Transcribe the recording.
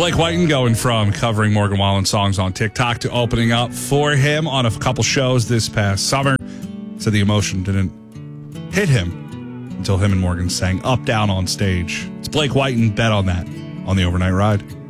Blake Whiten going from covering Morgan Wallen songs on TikTok to opening up for him on a couple shows this past summer. Said the emotion didn't hit him until him and Morgan sang Up Down on stage. It's Blake Whiten. Bet on that on the Overnight Ride.